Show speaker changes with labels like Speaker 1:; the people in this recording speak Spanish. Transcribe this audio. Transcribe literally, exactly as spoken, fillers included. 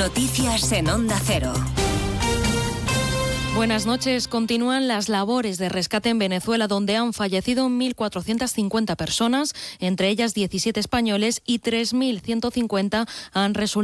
Speaker 1: Noticias en Onda Cero.
Speaker 2: Buenas noches. Continúan las labores de rescate en Venezuela, donde han fallecido mil cuatrocientas cincuenta personas, entre ellas diecisiete españoles, y tres mil ciento cincuenta han resultado